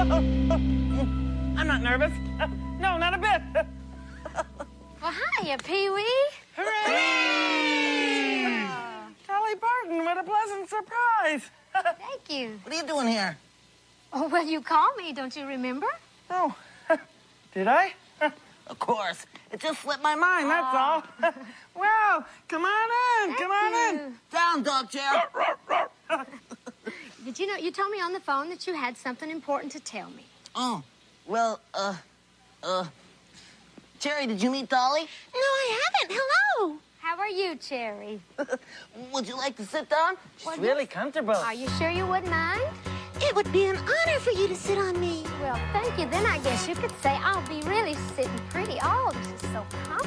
I'm not nervous. No, not a bit. Well, hiya, Pee-wee. Hooray! Dolly Parton, what a pleasant surprise. Thank you. What are you doing here? Oh, well, you called me, don't you remember? Oh, did I? Of course. It just slipped my mind, That's all. Well, come on in. Come on in. Down, dog chair. Did you know, you told me on the phone that you had something important to tell me. Oh, well, Cherry, did you meet Dolly? No, I haven't. Hello. How are you, Cherry? Would you like to sit down? She's really comfortable. Are you sure you wouldn't mind? It would be an honor for you to sit on me. Well, thank you. Then I guess you could say I'll be really sitting pretty. Oh, this is so comfortable.